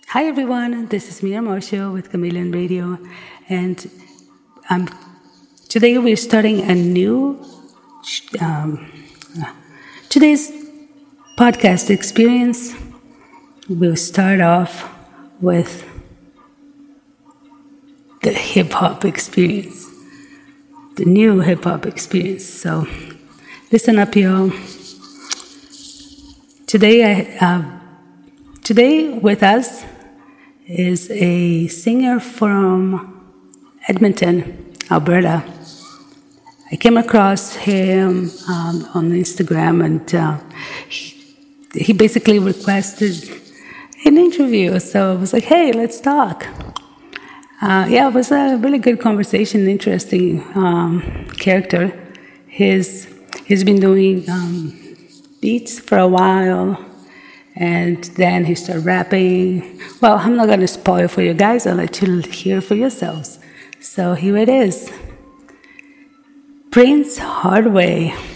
Hi everyone, this is Mia Marshall with Chameleon Radio, and um, today we're starting a new um, today's podcast experience. We'll start off with the hip hop experience, the new hip hop experience. So listen up, y'all. Today with us is a singer from Edmonton, Alberta. I came across him on Instagram, and he basically requested an interview. So I was like, hey, let's talk. It was a really good conversation, interesting character. He's been doing beats for a while, and then he started rapping. Well, I'm not going to spoil for you guys. I'll let you hear for yourselves. So here it is. Prince Hardaway.